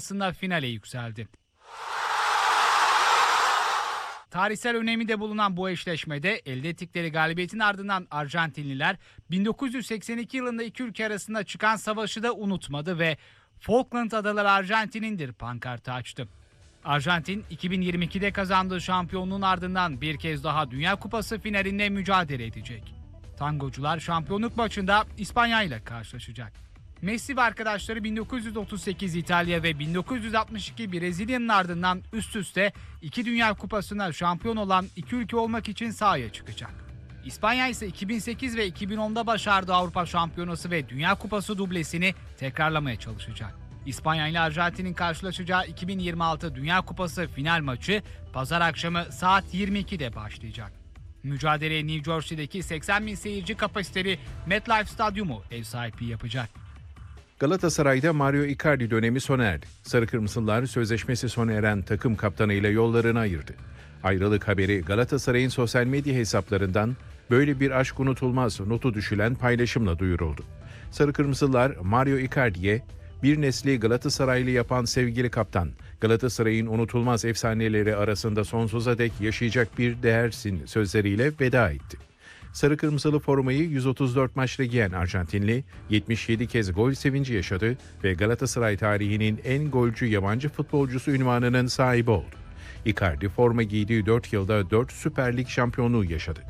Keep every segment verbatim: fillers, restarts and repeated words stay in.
karşısında finale yükseldi. Tarihsel önemi de bulunan bu eşleşmede elde ettikleri galibiyetin ardından Arjantinliler bin dokuz yüz seksen iki yılında iki ülke arasında çıkan savaşı da unutmadı ve Falkland Adaları Arjantin'indir pankartı açtı. Arjantin iki bin yirmi ikide kazandığı şampiyonluğun ardından bir kez daha Dünya Kupası finalinde mücadele edecek. Tangocular şampiyonluk maçında İspanya ile karşılaşacak. Messi ve arkadaşları bin dokuz yüz otuz sekiz İtalya ve bin dokuz yüz altmış iki Brezilya'nın ardından üst üste iki Dünya Kupası'na şampiyon olan iki ülke olmak için sahaya çıkacak. İspanya ise iki bin sekiz ve iki bin onda başardığı Avrupa Şampiyonası ve Dünya Kupası dublesini tekrarlamaya çalışacak. İspanya ile Arjantin'in karşılaşacağı iki bin yirmi altı Dünya Kupası final maçı pazar akşamı saat yirmi ikide başlayacak. Mücadeleye New Jersey'deki seksen bin seyirci kapasiteli MetLife Stadyumu ev sahipliği yapacak. Galatasaray'da Mario Icardi dönemi sona erdi. Sarı Kırmızılar sözleşmesi sona eren takım kaptanıyla yollarını ayırdı. Ayrılık haberi Galatasaray'ın sosyal medya hesaplarından "Böyle bir aşk unutulmaz" notu düşülen paylaşımla duyuruldu. Sarı Kırmızılar Mario Icardi'ye "Bir nesli Galatasaraylı yapan sevgili kaptan, Galatasaray'ın unutulmaz efsaneleri arasında sonsuza dek yaşayacak bir değersin" sözleriyle veda etti. Sarı Kırmızılı formayı yüz otuz dört maçta giyen Arjantinli yetmiş yedi kez gol sevinci yaşadı ve Galatasaray tarihinin en golcü yabancı futbolcusu unvanının sahibi oldu. Icardi forma giydiği dört yılda dört Süper Lig şampiyonluğu yaşadı.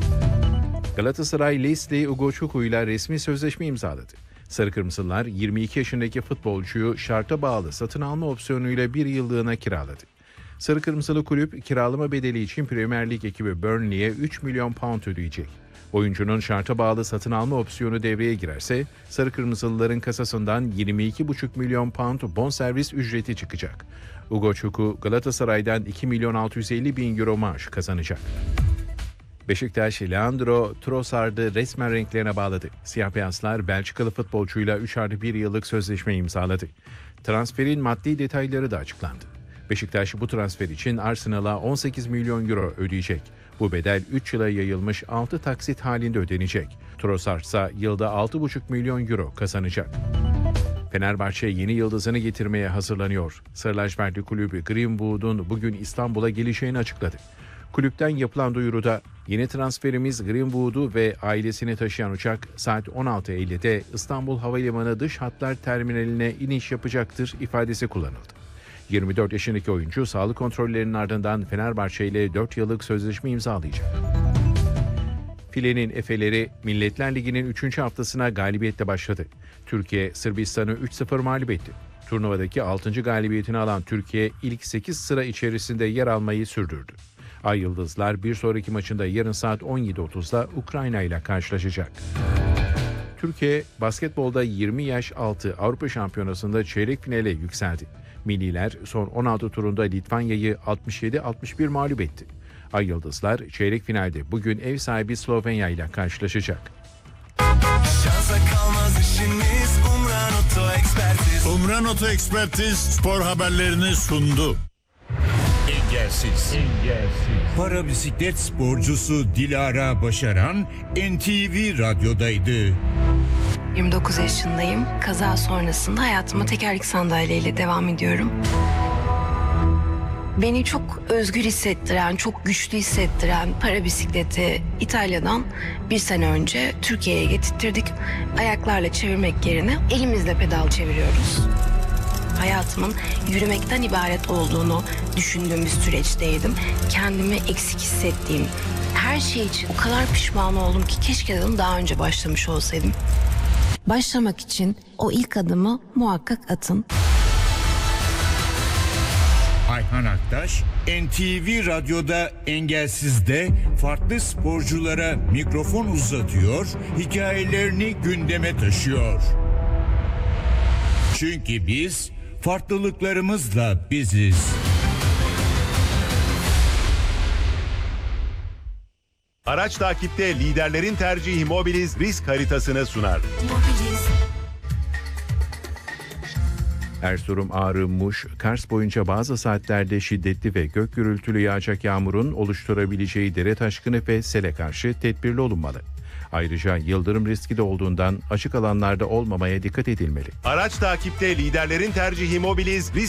Galatasaray Leslie Ugochukwu ile resmi sözleşme imzaladı. Sarı Kırmızılar yirmi iki yaşındaki futbolcuyu şarta bağlı satın alma opsiyonuyla bir yıllığına kiraladı. Sarı Kırmızılı kulüp kiralama bedeli için Premier Lig ekibi Burnley'e üç milyon pound ödeyecek. Oyuncunun şarta bağlı satın alma opsiyonu devreye girerse Sarı Kırmızılıların kasasından yirmi iki buçuk milyon pound bonservis ücreti çıkacak. Ugochukwu Galatasaray'dan iki milyon altı yüz elli bin euro maaş kazanacak. Beşiktaş, Leandro Trossard'ı resmen renklerine bağladı. Siyah beyazlar Belçikalı futbolcuyla üç artı bir yıllık sözleşme imzaladı. Transferin maddi detayları da açıklandı. Beşiktaş bu transfer için Arsenal'a on sekiz milyon euro ödeyecek. Bu bedel üç yıla yayılmış altı taksit halinde ödenecek. Trossard ise yılda altı buçuk milyon euro kazanacak. Fenerbahçe yeni yıldızını getirmeye hazırlanıyor. Sarı lacivertli kulübü Greenwood'un bugün İstanbul'a geleceğini açıkladı. Kulüpten yapılan duyuruda yeni transferimiz Greenwood'u ve ailesini taşıyan uçak saat on altı ellide İstanbul Havalimanı dış hatlar terminaline iniş yapacaktır ifadesi kullanıldı. yirmi dört yaşındaki oyuncu sağlık kontrollerinin ardından Fenerbahçe ile dört yıllık sözleşme imzalayacak. Filenin Efe'leri Milletler Ligi'nin üçüncü haftasına galibiyetle başladı. Türkiye Sırbistan'ı üç sıfır mağlup etti. Turnuvadaki altıncı galibiyetini alan Türkiye ilk sekiz sıra içerisinde yer almayı sürdürdü. Ay Yıldızlar bir sonraki maçında yarın saat on yedi otuzda Ukrayna ile karşılaşacak. Türkiye basketbolda yirmi yaş altı Avrupa Şampiyonası'nda çeyrek finale yükseldi. Milliler son on altı turunda Litvanya'yı altmış yedi altmış bir mağlup etti. Ay Yıldızlar çeyrek finalde bugün ev sahibi Slovenya ile karşılaşacak. Şansa kalmaz işiniz, Umran Oto Ekspertiz. Umran Oto Ekspertiz spor haberlerini sundu. Engelsiz. Engelsiz. Para bisiklet sporcusu Dilara Başaran N T V Radyo'daydı. yirmi dokuz yaşındayım. Kaza sonrasında hayatıma tekerlek sandalyeyle devam ediyorum. Beni çok özgür hissettiren, çok güçlü hissettiren para bisikleti İtalya'dan bir sene önce Türkiye'ye getirttirdik. Ayaklarla çevirmek yerine elimizle pedal çeviriyoruz. Hayatımın yürümekten ibaret olduğunu düşündüğüm bir süreçteydim. Kendimi eksik hissettiğim her şey için o kadar pişman oldum ki keşke dedim daha önce başlamış olsaydım. Başlamak için o ilk adımı muhakkak atın. Ayhan Aktaş, N T V Radyo'da Engelsiz'de farklı sporculara mikrofon uzatıyor, hikayelerini gündeme taşıyor. Çünkü biz farklılıklarımızla biziz. Araç takipte liderlerin tercihi Mobiliz risk haritasını sunar. Mobiliz. Erzurum, Ağrı, Muş, Kars boyunca bazı saatlerde şiddetli ve gök gürültülü yağacak yağmurun oluşturabileceği dere taşkını ve sele karşı tedbirli olunmalı. Ayrıca yıldırım riski de olduğundan açık alanlarda olmamaya dikkat edilmeli. Araç takipte liderlerin tercihi Mobiliz risk